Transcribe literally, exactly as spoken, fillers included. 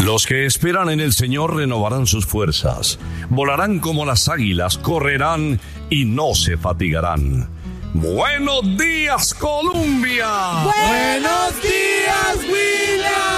Los que esperan en el Señor renovarán sus fuerzas, volarán como las águilas, correrán y no se fatigarán. ¡Buenos días, Colombia! ¡Buenos días, William!